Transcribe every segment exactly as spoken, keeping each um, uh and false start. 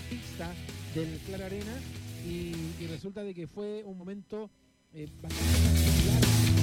pista del Clara Arena y, y resulta de que fue un momento eh, bastante particular.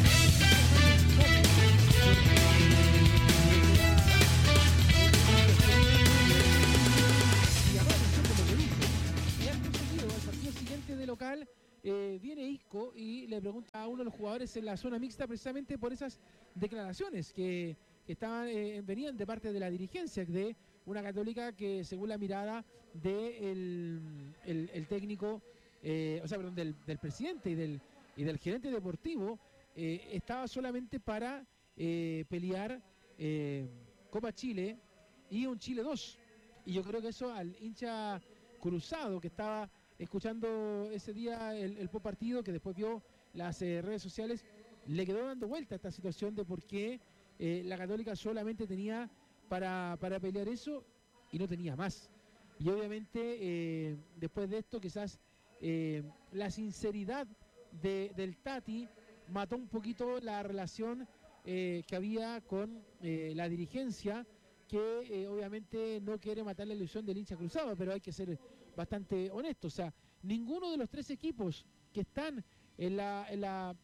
Y llamó la atención por lo que dijo. Y acto seguido, al partido siguiente de local, eh, viene Isco y le pregunta a uno de los jugadores en la zona mixta precisamente por esas declaraciones que, que estaban, eh, venían de parte de la dirigencia de una Católica que, según la mirada del de el, el técnico, eh, o sea, perdón, del, del presidente y del, y del gerente deportivo, eh, estaba solamente para eh, pelear eh, Copa Chile y un Chile dos. Y yo creo que eso al hincha cruzado que estaba escuchando ese día el, el post partido, que después vio las eh, redes sociales, le quedó dando vuelta a esta situación de por qué eh, la Católica solamente tenía Para, para pelear eso y no tenía más. Y obviamente eh, después de esto quizás eh, la sinceridad de, del Tati mató un poquito la relación eh, que había con eh, la dirigencia, que eh, obviamente no quiere matar la ilusión del hincha cruzado, pero hay que ser bastante honesto. O sea, ninguno de los tres equipos que están en la, en la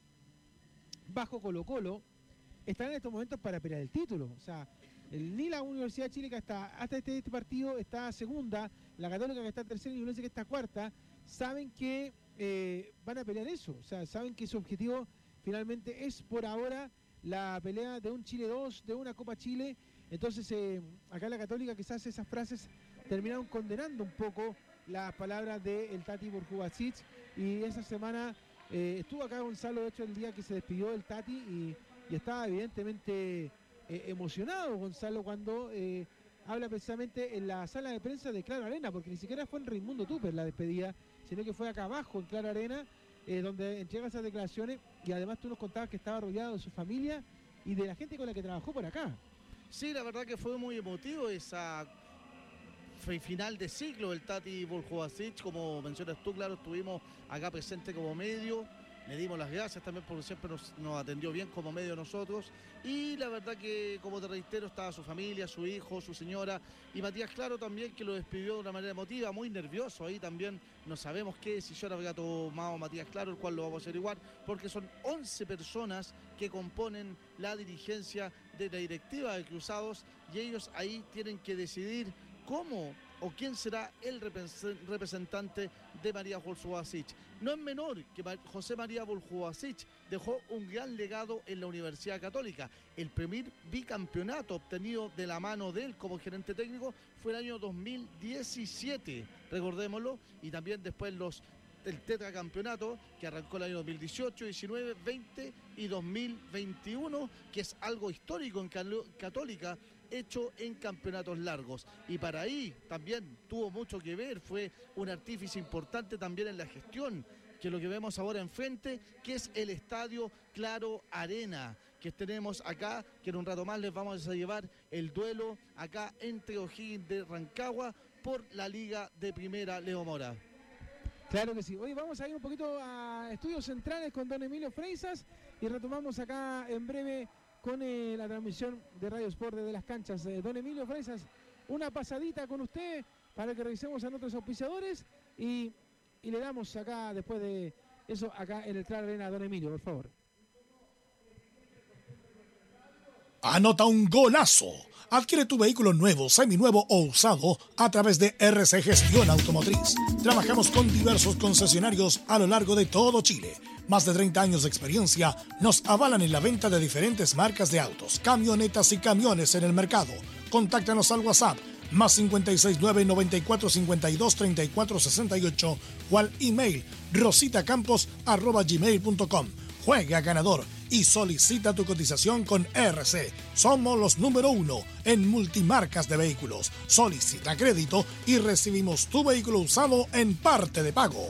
bajo Colo Colo están en estos momentos para pelear el título. O sea, ni la Universidad de Chile, que hasta, hasta este, este partido está segunda, la Católica, que está tercera, y la Universidad, que está cuarta, saben que eh, van a pelear eso. O sea, saben que su objetivo finalmente es por ahora la pelea de un Chile dos, de una Copa Chile. Entonces eh, acá la Católica, quizás esas frases terminaron condenando un poco las palabras del Tati Borjubasic, y esa semana eh, estuvo acá Gonzalo, de hecho, el día que se despidió el Tati, y, y estaba evidentemente Eh, emocionado Gonzalo cuando eh, habla precisamente en la sala de prensa de Clara Arena, porque ni siquiera fue en Raimundo Tupper la despedida, sino que fue acá abajo en Clara Arena, eh, donde entrega esas declaraciones, y además tú nos contabas que estaba rodeado de su familia y de la gente con la que trabajó por acá. Sí, la verdad que fue muy emotivo esa final de ciclo del Tati Borjubasic. Como mencionas tú, claro, estuvimos acá presentes como medio. Le dimos las gracias también porque siempre nos, nos atendió bien como medio nosotros. Y la verdad que, como te reitero, estaba su familia, su hijo, su señora. Y Matías Claro también, que lo despidió de una manera emotiva, muy nervioso. Ahí también no sabemos qué decisión habría tomado Matías Claro, el cual lo vamos a averiguar, porque son once personas que componen la dirigencia de la directiva de Cruzados, y ellos ahí tienen que decidir cómo o quién será el representante de María Borjubasic. No es menor que José María Borjubasic dejó un gran legado en la Universidad Católica. El primer bicampeonato obtenido de la mano de él como gerente técnico fue el año dos mil diecisiete, recordémoslo, y también después los el tetracampeonato que arrancó el año dos mil dieciocho, diecinueve, veinte y dos mil veintiuno, que es algo histórico en Católica, hecho en campeonatos largos. Y para ahí también tuvo mucho que ver, fue un artífice importante también en la gestión, que lo que vemos ahora enfrente, que es el Estadio Claro Arena, que tenemos acá, que en un rato más les vamos a llevar el duelo acá entre O'Higgins de Rancagua por la Liga de Primera, Leo Mora. Claro que sí. Hoy vamos a ir un poquito a Estudios Centrales con don Emilio Freisas y retomamos acá en breve con eh, la transmisión de Radio Sport desde las canchas. Eh, don Emilio Freisas, una pasadita con usted para que revisemos a nuestros auspiciadores y, y le damos acá, después de eso, acá en el Clara Arena, don Emilio, por favor. Anota un golazo. Adquiere tu vehículo nuevo, seminuevo o usado a través de R C Gestión Automotriz. Trabajamos con diversos concesionarios a lo largo de todo Chile. Más de treinta años de experiencia nos avalan en la venta de diferentes marcas de autos, camionetas y camiones en el mercado. Contáctanos al WhatsApp más cinco seis nueve, noventa y cuatro, cincuenta y dos, treinta y cuatro sesenta y ocho o al email rositacampos arroba gmail punto com. Juega ganador y solicita tu cotización con R C. Somos los número uno en multimarcas de vehículos. Solicita crédito y recibimos tu vehículo usado en parte de pago.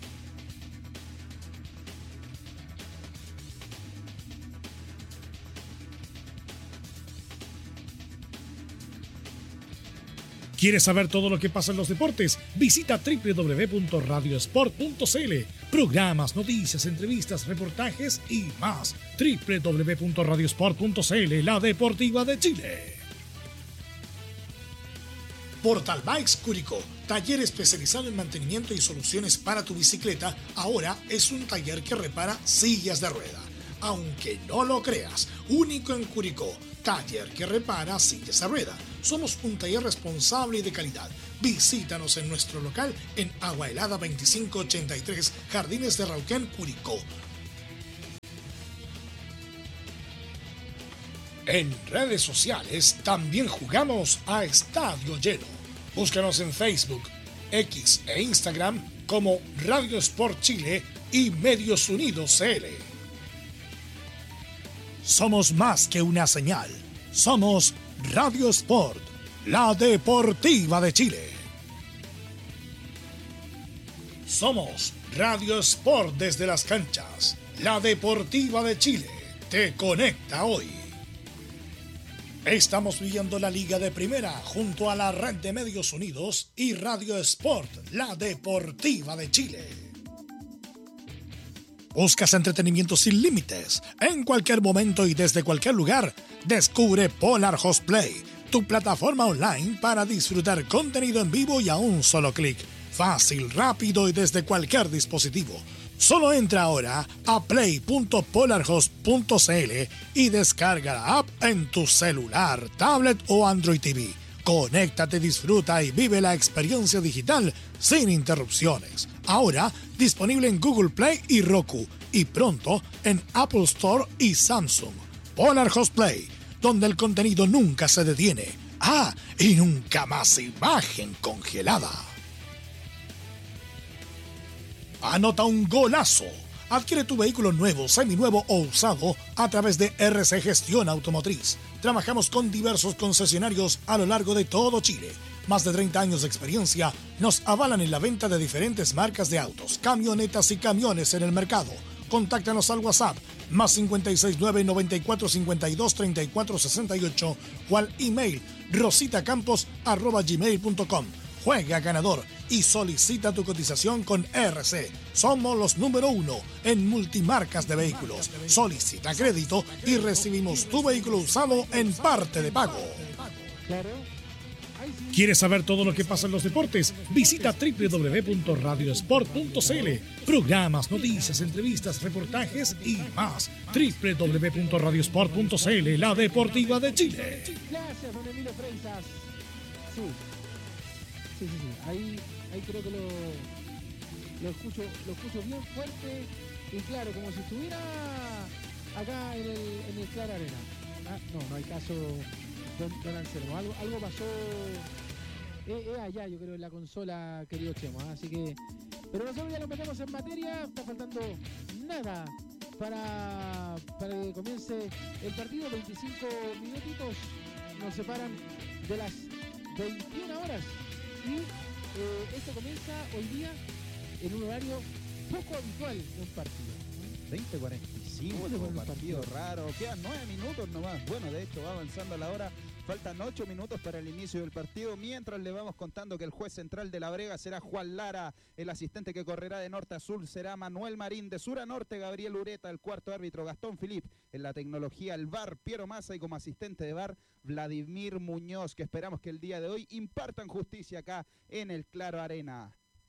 ¿Quieres saber todo lo que pasa en los deportes? Visita doble u doble u doble u punto radio sport punto c l. Programas, noticias, entrevistas, reportajes y más. doble u doble u doble u punto radio sport punto c l, la deportiva de Chile. Portal Bikes Curicó, taller especializado en mantenimiento y soluciones para tu bicicleta, ahora es un taller que repara sillas de rueda. Aunque no lo creas, único en Curicó, taller que repara sillas de rueda. Somos un taller responsable y de calidad. Visítanos en nuestro local en Agua Helada veinticinco ochenta y tres, Jardines de Rauquén, Curicó. En redes sociales también jugamos a estadio lleno. Búscanos en Facebook, X e Instagram como Radio Sport Chile y Medios Unidos C L. Somos más que una señal. Somos Radio Sport, la deportiva de Chile. Somos Radio Sport desde las canchas. La deportiva de Chile te conecta hoy. Estamos viviendo la Liga de Primera junto a la Red de Medios Unidos y Radio Sport, la deportiva de Chile. ¿Buscas entretenimiento sin límites? En cualquier momento y desde cualquier lugar, descubre Polar Host Play, tu plataforma online para disfrutar contenido en vivo y a un solo clic. Fácil, rápido y desde cualquier dispositivo. Solo entra ahora a play punto polarhost punto c l y descarga la app en tu celular, tablet o Android T V. Conéctate, disfruta y vive la experiencia digital sin interrupciones. Ahora disponible en Google Play y Roku y pronto en Apple Store y Samsung. Polar Host Play, donde el contenido nunca se detiene. Ah, y nunca más imagen congelada. Anota un golazo. Adquiere tu vehículo nuevo, seminuevo o usado a través de R C Gestión Automotriz. Trabajamos con diversos concesionarios a lo largo de todo Chile. Más de treinta años de experiencia nos avalan en la venta de diferentes marcas de autos, camionetas y camiones en el mercado. Contáctanos al WhatsApp más cinco seis nueve, nueve cuatro cinco dos, tres cuatro seis ocho o al email rositacampos arroba gmail punto com. Juega ganador y solicita tu cotización con R C. Somos los número uno en multimarcas de vehículos. Solicita crédito y recibimos tu vehículo usado en parte de pago. ¿Quieres saber todo lo que pasa en los deportes? Visita doble u doble u doble u punto radio sport punto c l. Programas, noticias, entrevistas, reportajes y más. doble u doble u doble u punto radio sport punto c l, la deportiva de Chile. Gracias, don Emilio Freisas. Sí. Sí, sí, sí. Ahí, ahí creo que lo, lo, escucho, lo escucho bien fuerte y claro, como si estuviera acá en el, en el Clara Arena. Ah, no, no hay caso, don, don Anselmo. Algo, algo pasó eh, eh, allá, yo creo, en la consola, querido Chemo. ¿eh? Así que, pero nosotros ya nos metemos en materia. Está faltando nada para, para que comience el partido. veinticinco minutitos nos separan de las veintiuna horas. Y eh, esto comienza hoy día en un horario poco habitual de un partido. veinte cuarenta y cinco, un partido raro. Quedan nueve minutos nomás. Bueno, de hecho va avanzando la hora. Faltan ocho minutos para el inicio del partido. Mientras le vamos contando que el juez central de La Brega será Juan Lara. El asistente que correrá de norte a sur será Manuel Marín. De sur a norte, Gabriel Ureta. El cuarto árbitro, Gastón Filip. En la tecnología, el V A R, Piero Massa. Y como asistente de V A R, Vladimir Muñoz. Que esperamos que el día de hoy impartan justicia acá en el Claro Arena.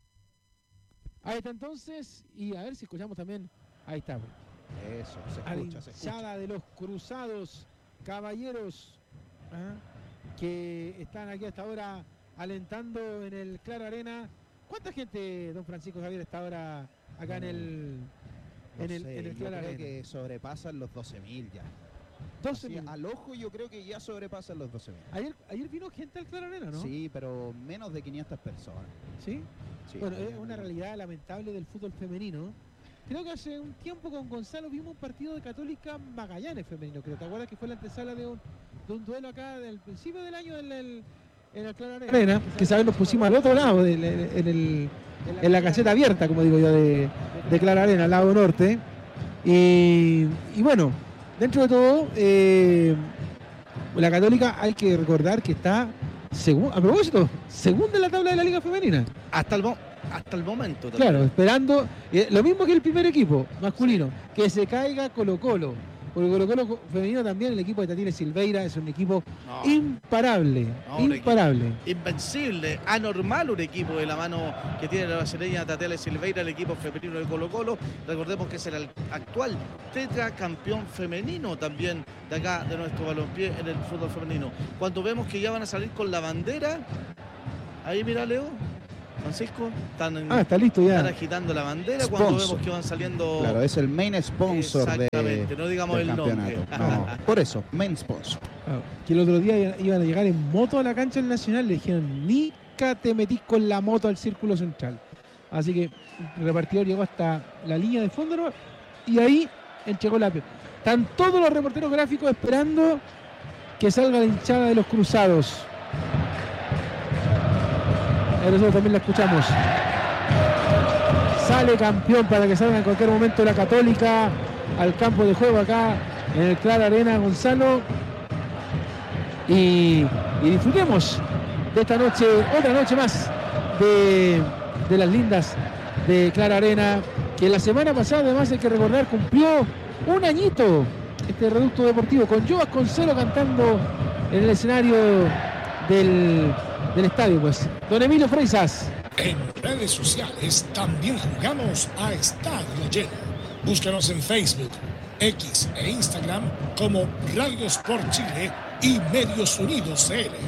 Ahí está entonces. Y a ver si escuchamos también. Ahí está. Eso, se escucha, se escucha. De los cruzados, caballeros. ¿Ah? Que están aquí hasta ahora alentando en el Claro Arena. ¿Cuánta gente, don Francisco Javier, está ahora acá en el no en el, sé, en el yo Claro creo Arena? Que sobrepasan los doce mil ya. doce mil. Al ojo yo creo que ya sobrepasan los doce mil. Ayer, ayer vino gente al Claro Arena, ¿no? Sí, pero menos de quinientas personas. ¿Sí? Sí, bueno, es no, una no. realidad lamentable del fútbol femenino. Creo que hace un tiempo con Gonzalo vimos un partido de Católica Magallanes femenino. Creo, ¿te acuerdas que fue la antesala de un, de un duelo acá del principio del año en el, en el Claro Arena? Arena, que sabes, nos pusimos al otro lado, del, en, el, en la caseta abierta, como digo yo, de, de Claro Arena, al lado norte. Y, y bueno, dentro de todo, eh, la Católica hay que recordar que está, segun, a propósito, segunda en la tabla de la Liga Femenina. Hasta el, mo hasta el momento. Claro, esperando, eh, lo mismo que el primer equipo masculino, que se caiga Colo Colo, Porque Colo Colo femenino también, el equipo de Tatile Silveira es un equipo No. imparable, No, un imparable. Invencible, anormal un equipo de la mano que tiene la brasileña Tatele Silveira, el equipo femenino de Colo Colo. Recordemos que es el actual tetracampeón femenino también de acá, de nuestro balompié en el fútbol femenino. Cuando vemos que ya van a salir con la bandera, ahí mira Leo, Francisco, están, en, Ah, está listo ya. están agitando la bandera cuando Sponsor. vemos que van saliendo... Claro, es el main sponsor de, Exactamente, no digamos del el nombre. campeonato. No, por eso, main sponsor. Ah, que el otro día iban a llegar en moto a la cancha del Nacional, le dijeron, nica te metís con la moto al círculo central. Así que el repartidor llegó hasta la línea de fondo, ¿no? Y ahí entregó la pelota. Están todos los reporteros gráficos esperando que salga la hinchada de los Cruzados. A nosotros también la escuchamos. Sale campeón para que salga en cualquier momento la Católica al campo de juego acá en el Clara Arena, Gonzalo. Y, y disfrutemos de esta noche, otra noche más de, de las lindas de Clara Arena, que la semana pasada además hay que recordar cumplió un añito este reducto deportivo con Joas Concelo cantando en el escenario del, del estadio, pues. Don Emilio Freisas. En redes sociales también jugamos a Estadio Lleno. Búscanos en Facebook, X e Instagram como Radio Sport Chile y Medios Unidos C L.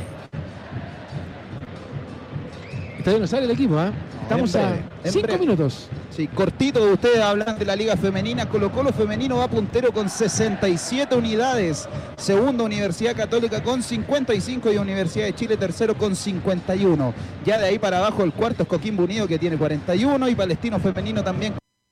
Todavía no sale el equipo, ¿eh? Estamos en a breve, en cinco breve. minutos. Sí, cortito, ustedes hablan de la Liga Femenina. Colo Colo Femenino va puntero con sesenta y siete unidades. Segundo, Universidad Católica con cincuenta y cinco y Universidad de Chile tercero con cincuenta y uno. Ya de ahí para abajo el cuarto es Coquimbo Unido que tiene cuarenta y uno y Palestino Femenino también.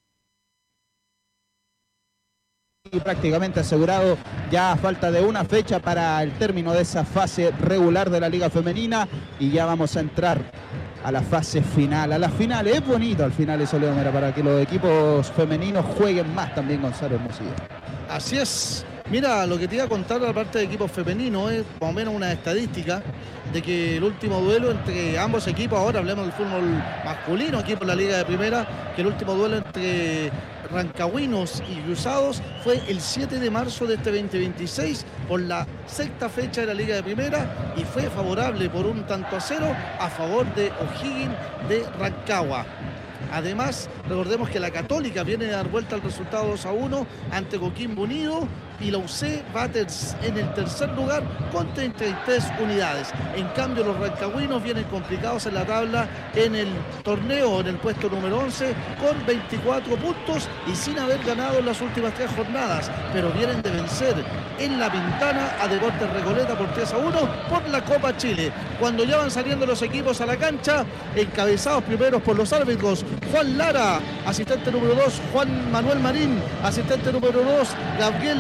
Y prácticamente asegurado ya a falta de una fecha para el término de esa fase regular de la Liga Femenina y ya vamos a entrar a la fase final, a las finales. Es bonito al final eso, Leo Mera, para que los equipos femeninos jueguen más también, Gonzalo Hermosillo. Así es. Mira, lo que te iba a contar de la parte de equipos femeninos es más o menos una estadística de que el último duelo entre ambos equipos, ahora hablemos del fútbol masculino aquí por la Liga de Primera, que el último duelo entre Rancagüinos y Cruzados fue el siete de marzo de este veinte veintiséis por la sexta fecha de la Liga de Primera y fue favorable por un tanto a cero a favor de O'Higgins de Rancagua. Además, recordemos que la Católica viene a dar vuelta al resultado dos a uno ante Coquimbo Unido y la U C va en el tercer lugar con treinta y tres unidades. En cambio, los rancagüinos vienen complicados en la tabla en el torneo, en el puesto número once, con veinticuatro puntos y sin haber ganado en las últimas tres jornadas, pero vienen de vencer en La Pintana a Deportes Recoleta por tres a uno por la Copa Chile. Cuando ya van saliendo los equipos a la cancha, encabezados primeros por los árbitros, Juan Lara, asistente número dos, Juan Manuel Marín, asistente número dos, Gabriel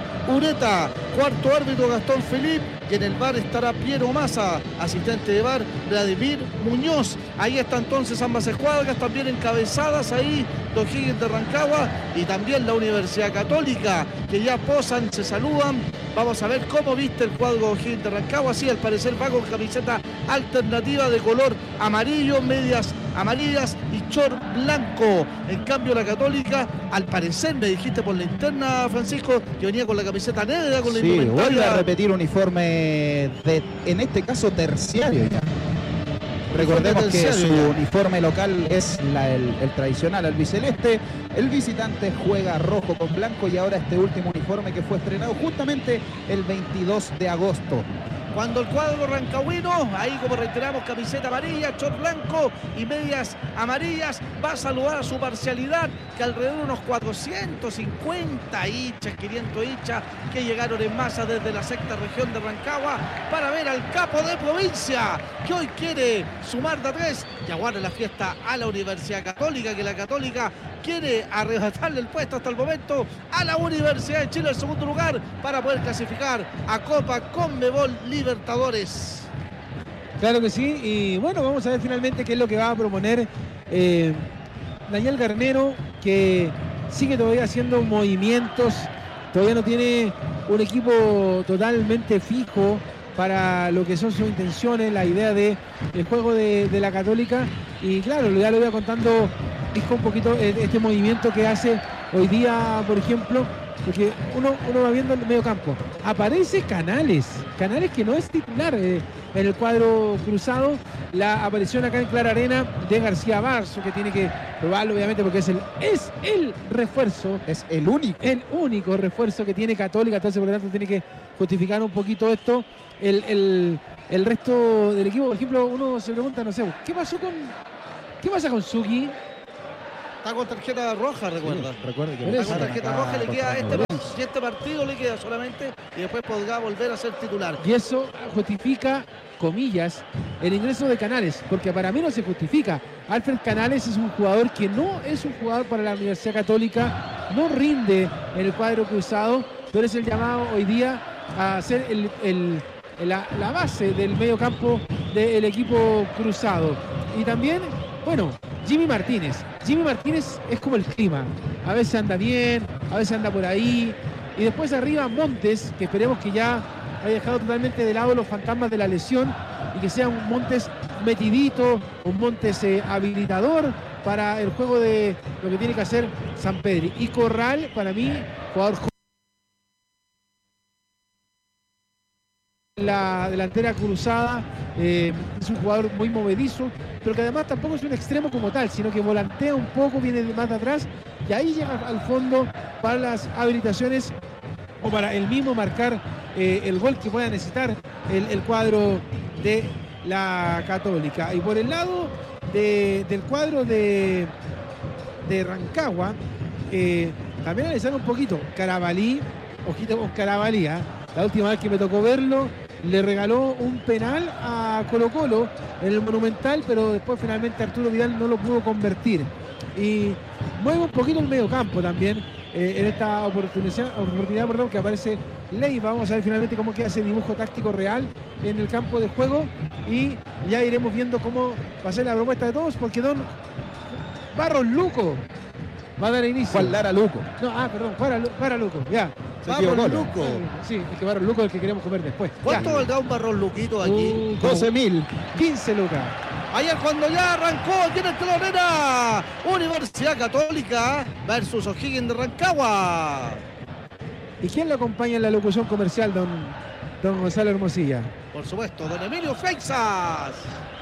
Ureta, cuarto árbitro Gastón Felipe, y en el bar estará Piero Massa, asistente de bar Vladimir Muñoz. Ahí están entonces ambas escuadras, también encabezadas ahí de O'Higgins de Rancagua y también la Universidad Católica, que ya posan, se saludan. Vamos a ver cómo viste el cuadro O'Higgins de Rancagua. Sí, al parecer va con camiseta alternativa de color amarillo, medias amarillas y short blanco. En cambio la Católica, al parecer me dijiste por la interna, Francisco, que venía con la camiseta negra, con la Sí, vuelve a indumentaria. repetir uniforme de, en este caso, terciario ya. Recordemos que terciario su ya. uniforme local es la- el, el tradicional albiceleste, el visitante juega rojo con blanco y ahora este último uniforme que fue estrenado justamente el veintidós de agosto. Cuando el cuadro rancagüino, ahí como reiteramos, camiseta amarilla, short blanco y medias amarillas, va a saludar a su parcialidad, que alrededor de unos cuatrocientos cincuenta hinchas, quinientos hinchas, que llegaron en masa desde la sexta región de Rancagua para ver al capo de provincia, que hoy quiere sumar de a tres y aguarda la fiesta a la Universidad Católica, que la Católica quiere arrebatarle el puesto hasta el momento a la Universidad de Chile, el segundo lugar, para poder clasificar a Copa Conmebol Libertadores. Claro que sí, y bueno, vamos a ver finalmente qué es lo que va a proponer eh, Daniel Garnero, que sigue todavía haciendo movimientos, todavía no tiene un equipo totalmente fijo para lo que son sus intenciones, la idea de el juego de, de la Católica, y claro, ya lo voy a contando, dijo un poquito eh, este movimiento que hace hoy día, por ejemplo, porque uno, uno va viendo el medio campo. Aparece Canales, Canales que no es titular eh, en el cuadro cruzado. La aparición acá en Clara Arena de García Barzo, que tiene que probarlo obviamente porque es el, es el refuerzo. Es el único. El único refuerzo que tiene Católica, entonces por lo tanto tiene que justificar un poquito esto. El, el, el resto del equipo, por ejemplo, uno se pregunta, no sé, ¿qué pasó con... ¿Qué pasa con Suki? Está con tarjeta roja, recuerda. Sí, recuerde que Está Por con eso. tarjeta roja, le queda este, y este partido le queda solamente y después podrá volver a ser titular. Y eso justifica, comillas, el ingreso de Canales, porque para mí no se justifica. Alfred Canales es un jugador que no es un jugador para la Universidad Católica, no rinde en el cuadro cruzado, pero es el llamado hoy día a ser el, el, la, la base del medio campo del equipo cruzado. Y también, bueno, Jimmy Martínez. Jimmy Martínez es como el clima. A veces anda bien, a veces anda por ahí. Y después arriba Montes, que esperemos que ya haya dejado totalmente de lado los fantasmas de la lesión y que sea un Montes metidito, un Montes eh, habilitador para el juego de lo que tiene que hacer Sampedri. Y Corral, para mí, jugador joven. La delantera cruzada, eh, es un jugador muy movedizo, pero que además tampoco es un extremo como tal, sino que volantea un poco, viene de más de atrás y ahí llega al fondo para las habilitaciones o para el mismo marcar eh, el gol que pueda necesitar el, el cuadro de la Católica. Y por el lado de, del cuadro de, de Rancagua, eh, también analizar un poquito Carabalí, ojito con Carabalí, ¿eh? La última vez que me tocó verlo, le regaló un penal a Colo Colo en el Monumental, pero después finalmente Arturo Vidal no lo pudo convertir. Y mueve un poquito el medio campo también eh, en esta oportunidad, oportunidad perdón, que aparece Leiva. Vamos a ver finalmente cómo queda ese dibujo táctico real en el campo de juego y ya iremos viendo cómo va a ser la propuesta de todos, porque don Barros Luco va a dar inicio. Juan Lara Luco. No, ah, perdón, para, para Luco, ya. Se equivocó, ¿no? Luco. Sí, es que Barros Luco es el que queremos comer después. ¿Cuánto Ya. valdrá un barrón Luquito aquí? Uh, como doce mil. quince lucas. Ayer cuando ya arrancó, tiene el telonera. Universidad Católica versus O'Higgins de Rancagua. ¿Y quién lo acompaña en la locución comercial, don, don Gonzalo Hermosilla? Por supuesto, don Emilio Freixas.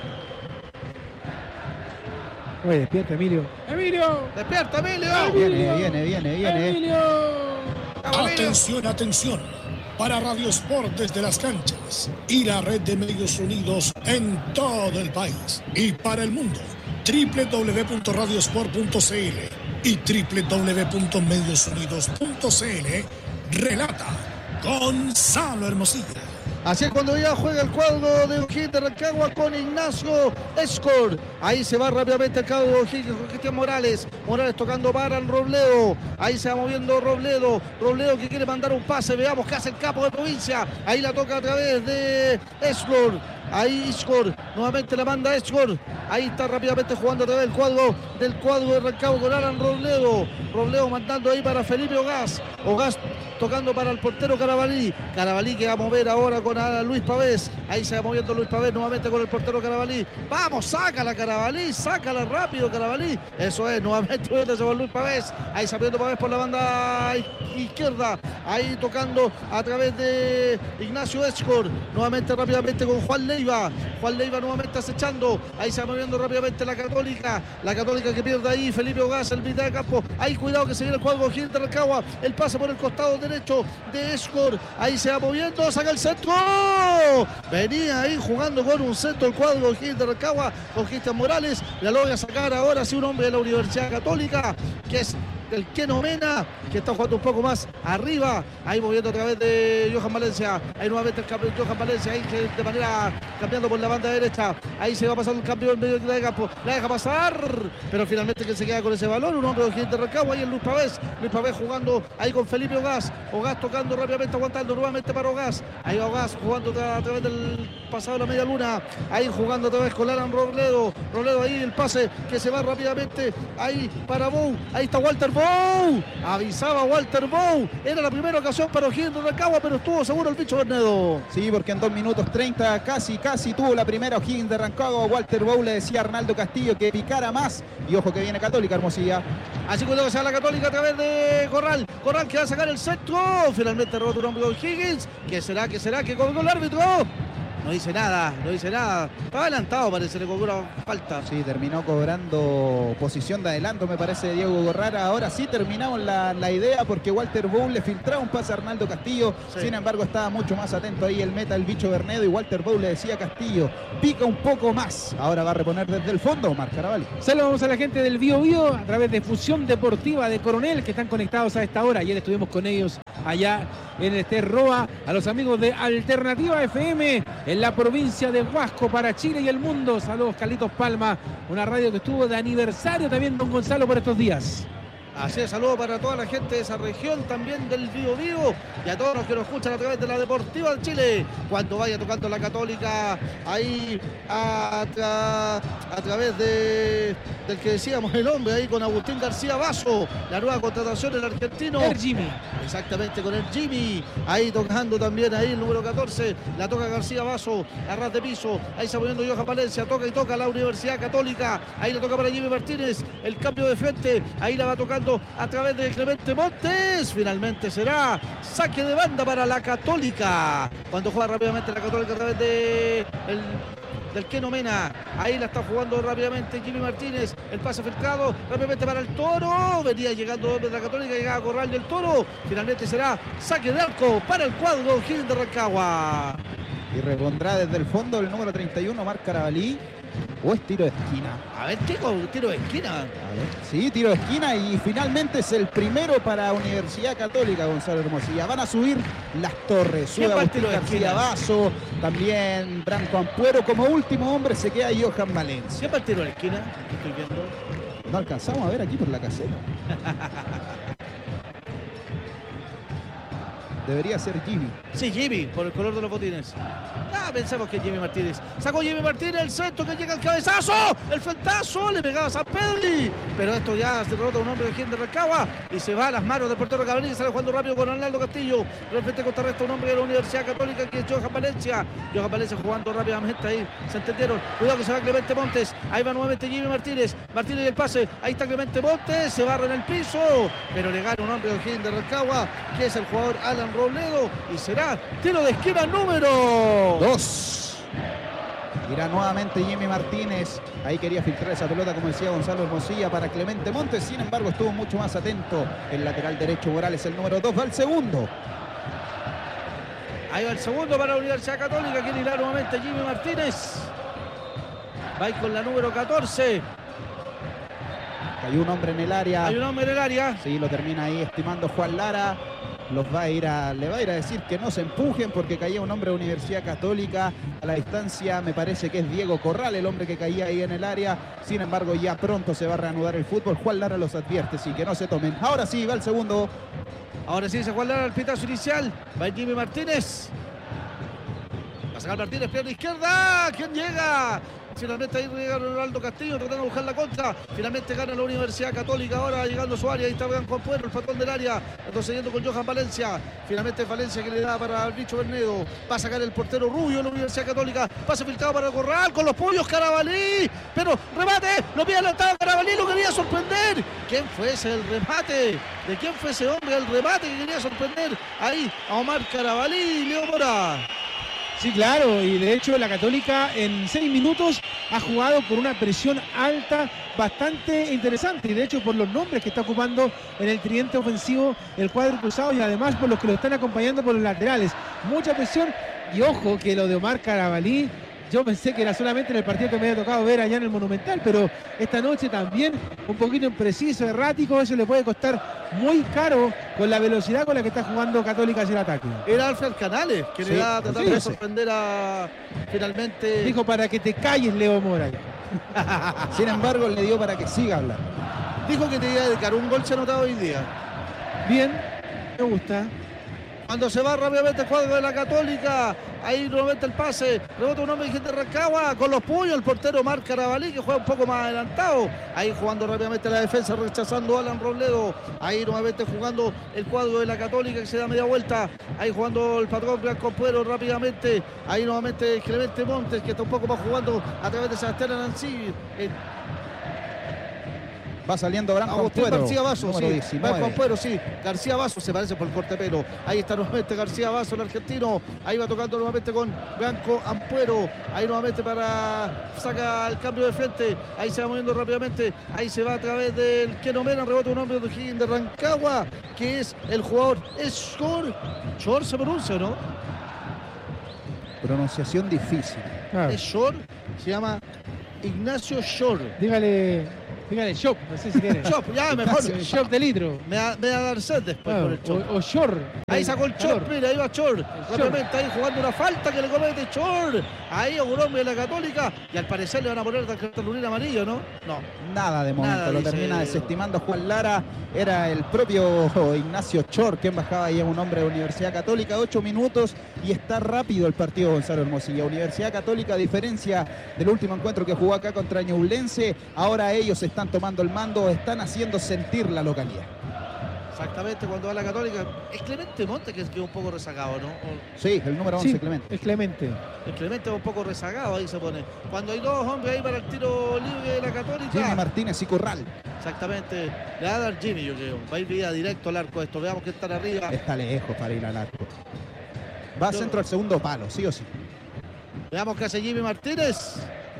Oye, despierta, Emilio. ¡Emilio! Despierta, Emilio. Viene, viene, viene, viene. ¡Emilio! Atención, atención. Para Radio Sport desde las canchas y la red de medios unidos en todo el país y para el mundo. doble u doble u doble u punto radiosport punto c l y doble u doble u doble u punto medios unidos punto c l. Relata Gonzalo Hermosilla. Así es cuando ya juega el cuadro de O'Higgins de Rancagua con Ignacio Escor. Ahí se va rápidamente el cuadro de O'Higgins con Cristian Morales. Morales tocando para el Robledo. Ahí se va moviendo Robledo. Robledo que quiere mandar un pase. Veamos qué hace el capo de provincia. Ahí la toca a través de Escor. Ahí Iscor, nuevamente la manda Escor. Ahí está rápidamente jugando a través del cuadro del cuadro de Rancagua con Alan Robledo. Robledo mandando ahí para Felipe Ogaz. Ogaz tocando para el portero Carabalí. Carabalí que va a mover ahora con a Luis Pavés. Ahí se va moviendo Luis Pavés nuevamente con el portero Carabalí. Vamos, sácala Carabalí, sácala rápido Carabalí. Eso es, nuevamente con Luis Pavés. Ahí saliendo Pavés por la banda izquierda. Ahí tocando a través de Ignacio Escor. Nuevamente rápidamente con Juan Leiva. Juan Leiva nuevamente acechando. Ahí se va moviendo rápidamente la Católica. La Católica que pierde ahí. Felipe Ogaz, el mitad de campo. Ahí cuidado que se viene el cuadro O'Higgins de Rancagua. El pase por el costado derecho de Escor. Ahí se va moviendo. Saca el centro. Venía ahí jugando con un centro el cuadro O'Higgins de Rancagua con Cristian Morales. La logra sacar ahora sí un hombre de la Universidad Católica que es el Keno Mena, que está jugando un poco más arriba, ahí moviendo a través de Johan Valencia, ahí nuevamente el cambio de Johan Valencia, ahí de manera cambiando por la banda derecha, ahí se va pasando el cambio en medio de campo, la deja pasar, pero finalmente que se queda con ese balón, un hombre de O'Higgins de Rancagua, ahí el Luis Pavés, Luis Pavés jugando ahí con Felipe Ogaz, Ogaz tocando rápidamente, aguantando nuevamente para Ogaz, ahí va Ogaz jugando a través del pasado de la media luna, ahí jugando otra vez con Alan Robledo, Robledo ahí el pase que se va rápidamente, ahí para Bou, ahí está Walter Bou, avisaba Walter Bou, era la primera ocasión para O'Higgins de Rancagua, pero estuvo seguro el bicho Bernedo. Sí, porque en dos minutos treinta, casi, casi casi tuvo la primera O'Higgins de Rancagua. Walter Bow le decía a Arnaldo Castillo que picara más. Y ojo que viene Católica, Hermosilla. Así que luego se va la Católica a través de Corral. Corral que va a sacar el centro. Finalmente rebota un hombre de O'Higgins. ¿Qué será? ¿Qué será? ¿Qué cobró el árbitro? No dice nada, no dice nada. Estaba adelantado, parece, le cobró una falta. Sí, terminó cobrando posición de adelanto, me parece, Diego Gorrara. Ahora sí terminamos la, la idea porque Walter Bow le filtraba un pase a Arnaldo Castillo. Sí. Sin embargo, estaba mucho más atento ahí el meta, el bicho Bernedo. Y Walter Bow le decía a Castillo, pica un poco más. Ahora va a reponer desde el fondo Omar Carabalí. Saludamos a la gente del Bio Bio a través de Fusión Deportiva de Coronel, que están conectados a esta hora. Ayer estuvimos con ellos allá en este Roa. A los amigos de Alternativa F M en la provincia de Huasco para Chile y el mundo. Saludos, Carlitos Palma, una radio que estuvo de aniversario también, don Gonzalo, por estos días. Así es, saludos para toda la gente de esa región, también del Bío Bío, y a todos los que nos escuchan a través de la Deportiva de Chile. Cuando vaya tocando la Católica, ahí a, tra a través de, del que decíamos el hombre, ahí con Agustín García Basso, la nueva contratación del argentino. El Jimmy. Exactamente, con el Jimmy, ahí tocando también ahí el número catorce, la toca García Basso, a ras de piso, ahí se va poniendo Johan Valencia, toca y toca la Universidad Católica, ahí la toca para Jimmy Martínez, el cambio de frente, ahí la va tocando a través de Clemente Montes. Finalmente será saque de banda para la Católica, cuando juega rápidamente la Católica a través de el, del Keno Mena. Ahí la está jugando rápidamente Jimmy Martínez, el pase filtrado rápidamente para el Toro, venía llegando de la Católica, llegaba Corral del Toro. Finalmente será saque de arco para el cuadro O'Higgins de Rancagua. Y repondrá desde el fondo el número treinta y uno, Marc Carabalí. ¿O es tiro de esquina? A ver, chico, tiro de esquina. A ver, sí, tiro de esquina y finalmente es el primero para Universidad Católica, Gonzalo Hermosilla. Van a subir las torres. Sube Agustín García Basso, también Branco Ampuero. Como último hombre se queda Johan Valencia. ¿Qué para el tiro de esquina? Estoy viendo. No alcanzamos a ver aquí por la caseta. Debería ser Jimmy. Sí, Jimmy, por el color de los botines. Ah, pensamos que es Jimmy Martínez. Sacó Jimmy Martínez el centro que llega al cabezazo. El frentazo le pegaba a San Pedri. Pero esto ya se derrota un hombre de O'Higgins de Rancagua y se va a las manos del portero Cavallini. Sale jugando rápido con Arnaldo Castillo. Repente contrarresta un hombre de la Universidad Católica que es Johan Valencia. Johan Valencia jugando rápidamente ahí. Se entendieron. Cuidado que se va Clemente Montes. Ahí va nuevamente Jimmy Martínez. Martínez y el pase. Ahí está Clemente Montes. Se barra en el piso. Pero le gana un hombre de O'Higgins de Rancagua que es el jugador Alan Robledo. Y será tiro de esquina número dos. Irá nuevamente Jimmy Martínez. Ahí quería filtrar esa pelota, como decía Gonzalo Hermosilla, para Clemente Montes. Sin embargo, estuvo mucho más atento el lateral derecho Morales, el número dos. Va el segundo. Ahí va el segundo para la Universidad Católica. Quiere ir nuevamente Jimmy Martínez. Va ahí con la número catorce. Hay un hombre en el área. Hay un hombre en el área. Sí, lo termina ahí estimando Juan Lara. Los va a ir a, le va a ir a decir que no se empujen porque caía un hombre de Universidad Católica. A la distancia me parece que es Diego Corral el hombre que caía ahí en el área. Sin embargo, ya pronto se va a reanudar el fútbol. Juan Lara los advierte, sí, que no se tomen. Ahora sí, va el segundo. Ahora sí se Juan Lara el pitazo inicial. Va Jimmy Martínez. Va a sacar Martínez, pierna izquierda. ¿Quién llega? Finalmente ahí llega Ronaldo Castillo tratando de buscar la contra. Finalmente gana la Universidad Católica. Ahora llegando a su área. Ahí está Branco Ampuero, el patrón del área. Retrocediendo con Johan Valencia. Finalmente Valencia que le da para el bicho Bernedo. Va a sacar el portero Rubio de la Universidad Católica. Pase filtrado para el Corral con los pollos Carabalí. Pero remate. Lo había adelantado Carabalí. Lo quería sorprender. ¿Quién fue ese el remate? ¿De quién fue ese hombre el remate que quería sorprender? Ahí a Omar Carabalí. Leo Mora. Sí, claro, y de hecho la Católica en seis minutos ha jugado con una presión alta bastante interesante, y de hecho por los nombres que está ocupando en el tridente ofensivo el cuadro cruzado y además por los que lo están acompañando por los laterales. Mucha presión y ojo que lo de Omar Carabalí, yo pensé que era solamente en el partido que me había tocado ver allá en el Monumental, pero esta noche también un poquito impreciso, errático, eso le puede costar muy caro con la velocidad con la que está jugando Católica hacia el ataque. Era Alfred Canales, que sí, le da tratando sí, de sorprender a finalmente. Dijo para que te calles, Leo Mora. Sin embargo, le dio para que siga hablando. Dijo que te iba a dedicar un gol se ha anotado hoy día. Bien, me gusta. Cuando se va rápidamente el cuadro de la Católica, ahí nuevamente el pase, rebota un hombre de Rancagua con los puños, el portero Marc Carabalí que juega un poco más adelantado, ahí jugando rápidamente la defensa, rechazando a Alan Robledo, ahí nuevamente jugando el cuadro de la Católica que se da media vuelta, ahí jugando el patrón Blanco Puero rápidamente, ahí nuevamente Clemente Montes que está un poco más jugando a través de Sebastián Arancí. Eh, Va saliendo Branco Agustín Ampuero, García Vaso, sí, diecinueve. Branco Ampuero, sí, García Vaso se parece por el corte de pelo, ahí está nuevamente García Vaso, el argentino, ahí va tocando nuevamente con Branco Ampuero, ahí nuevamente para, saca el cambio de frente, ahí se va moviendo rápidamente, ahí se va a través del Keno Mena, rebota un hombre de O'Higgins de Rancagua, que es el jugador, es Shor, Shor se pronuncia, ¿no? Pronunciación difícil. Claro. Es Shor, se llama Ignacio Shor. Dígale, dígale shop, no sé si quiere. Chop, ya mejor. Eh, shop de litro. Me va, me va a dar sed después Claro, por el Chop. o, o short. Ahí sacó el Chor, calor. mira, ahí va Chor. Chor. Rápidamente ahí jugando una falta que le comete Chor. Ahí un hombre de la Católica. Y al parecer le van a poner cartulín amarillo, ¿no? No. Nada de momento, Nada, lo dice- termina desestimando Juan Lara. Era el propio Ignacio Chor quien bajaba ahí a un hombre de Universidad Católica. Ocho minutos y está rápido el partido, Gonzalo Hermosilla. Universidad Católica, a diferencia del último encuentro que jugó acá contra Ñublense, ahora ellos están tomando el mando, están haciendo sentir la localidad. Exactamente, cuando va la Católica. Es Clemente Monte que quedó un poco rezagado, ¿no? O- Sí, el número once, Sí, Clemente. es Clemente. El Clemente va un poco rezagado, ahí se pone. Cuando hay dos hombres ahí para el tiro libre de la Católica. Jimmy Martínez y Corral. Exactamente. Le va a dar Jimmy, yo creo. Va a ir vía directo al arco esto. Veamos que están arriba. Está lejos para ir al arco. Va a centro al segundo palo, sí o sí. Veamos qué hace Jimmy Martínez.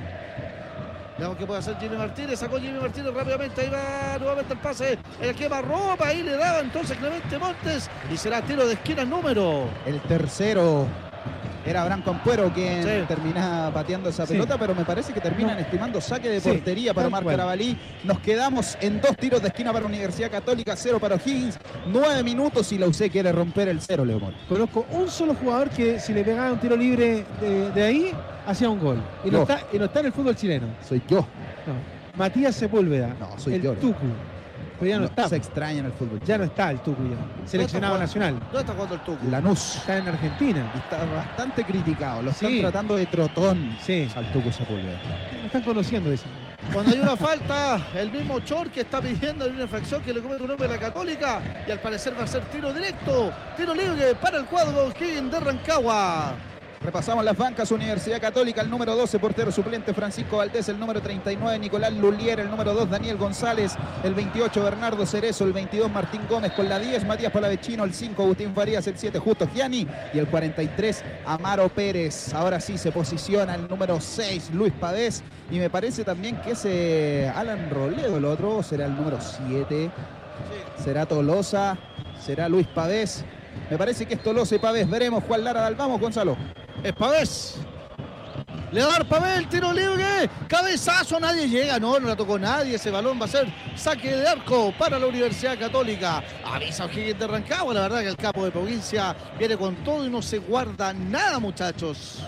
Veamos qué puede hacer Jimmy Martínez. Sacó Jimmy Martínez rápidamente. Ahí va nuevamente el pase. El quema ropa. Ahí le daba entonces Clemente Montes. Y será tiro de esquina número. El tercero era Branco Ampuero quien Sí. termina pateando esa Sí. pelota, pero me parece que terminan No. estimando saque de Sí, portería para tal Marc cual. Carabalí. Nos quedamos en dos tiros de esquina para Universidad Católica, cero para O'Higgins, nueve minutos y la U C quiere romper el cero, Leomón. Conozco un solo jugador que si le pegaba un tiro libre de, de ahí, hacía un gol. Y no, No. está, y no está en el fútbol chileno. Soy yo. No. Matías Sepúlveda. No, soy el yo. Tucu. Pero ya no, No, está. se extraña en el fútbol. Ya no está el Tucu ya. Seleccionado jugando? nacional. ¿Dónde está jugando el Tucu? Lanús. Está en Argentina. Está bastante criticado. Lo están Sí. tratando de trotón Sí. al Tucu Sepúlveda. Lo están conociendo eso. Cuando hay una falta, el mismo Chor que está pidiendo una infracción que le comete un hombre de la Católica. Y al parecer va a ser tiro directo. Tiro libre para el cuadro O'Higgins de Rancagua. Repasamos las bancas. Universidad Católica, el número doce, portero suplente Francisco Valdés, el número treinta y nueve Nicolás Lulier, el número dos Daniel González, el veintiocho Bernardo Cerezo, el veintidós Martín Gómez, con la diez Matías Palavecino, el cinco Agustín Farías, el siete Justo Gianni y el cuarenta y tres Amaro Pérez. Ahora sí se posiciona el número seis Luis Pavés y me parece también que ese Alan Robledo, el otro será el número siete, será Tolosa, será Luis Pavés. Me parece que es Tolosa y Pavés. Veremos. Juan Lara Dal. Vamos, Gonzalo. Es Pavés. Le va a dar Pavés, tiro libre. Cabezazo, nadie llega. No, no la tocó nadie. Ese balón va a ser saque de arco para la Universidad Católica. Avisa O'Higgins de Rancagua. La verdad que el capo de provincia viene con todo y no se guarda nada, muchachos.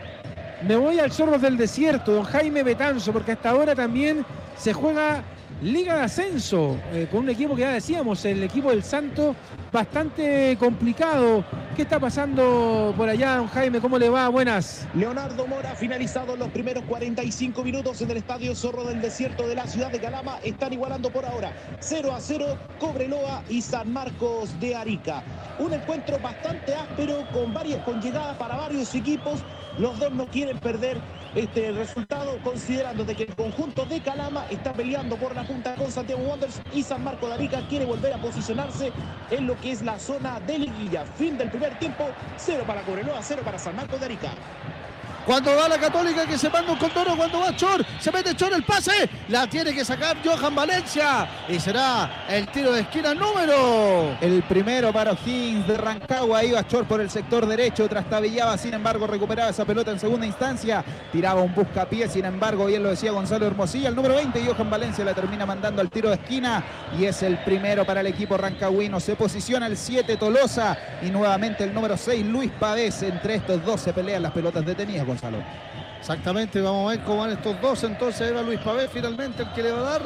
Me voy al Zorros del Desierto, don Jaime Betanzo, porque hasta ahora también se juega Liga de Ascenso, eh, con un equipo que ya decíamos, el equipo del Santo, bastante complicado. ¿Qué está pasando por allá, don Jaime? ¿Cómo le va? Buenas. Leonardo Mora, finalizado los primeros cuarenta y cinco minutos en el Estadio Zorro del Desierto de la ciudad de Calama. Están igualando por ahora cero a cero Cobreloa y San Marcos de Arica. Un encuentro bastante áspero con varias con llegadas para varios equipos. Los dos no quieren perder este resultado, considerando de que el conjunto de Calama está peleando por la punta con Santiago Wanderers y San Marcos de Arica quiere volver a posicionarse en lo que es la zona de liguilla. Fin del primer tiempo, cero para Cobreloa, cero para San Marcos de Arica. Cuando va la Católica que se manda un condoro, cuando va Chor, se mete Chor el pase, la tiene que sacar Johan Valencia y será el tiro de esquina número. El primero para O'Higgins de Rancagua, iba Chor por el sector derecho, trastabillaba, sin embargo recuperaba esa pelota en segunda instancia, tiraba un buscapié, sin embargo, bien lo decía Gonzalo Hermosilla, el número veinte, Johan Valencia, la termina mandando al tiro de esquina y es el primero para el equipo rancagüino. Se posiciona el siete Tolosa y nuevamente el número seis Luis Pavés. Entre estos dos se pelean las pelotas detenidas, Gonzalo. Exactamente, vamos a ver cómo van estos dos. Entonces era Luis Pavés finalmente el que le va a dar.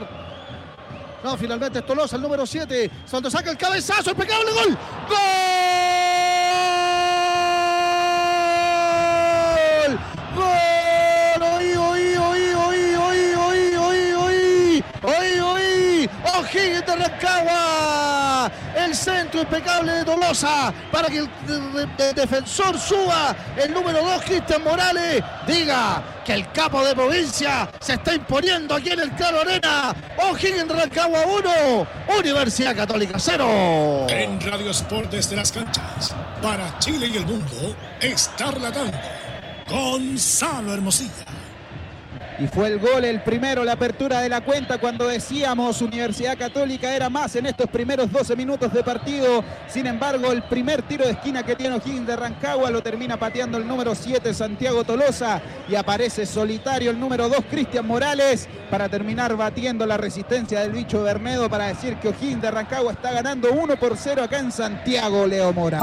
No, finalmente es Tolosa, el número siete. Cuando saca el cabezazo, impecable gol. ¡Gol! O'Higgins de Rancagua. El centro impecable de Tolosa para que el, el, el defensor suba. El número dos, Cristian Morales, diga que el capo de provincia se está imponiendo aquí en el Claro Arena. O'Higgins de Rancagua uno, Universidad Católica cero. En Radio Sport desde las canchas, para Chile y el mundo, está relatando Gonzalo Hermosilla. Y fue el gol, el primero, la apertura de la cuenta cuando decíamos Universidad Católica era más en estos primeros doce minutos de partido. Sin embargo, el primer tiro de esquina que tiene O'Higgins de Rancagua lo termina pateando el número siete, Santiago Tolosa, y aparece solitario el número dos, Cristian Morales, para terminar batiendo la resistencia del bicho Bernedo para decir que O'Higgins de Rancagua está ganando uno por cero acá en Santiago, Leo Mora.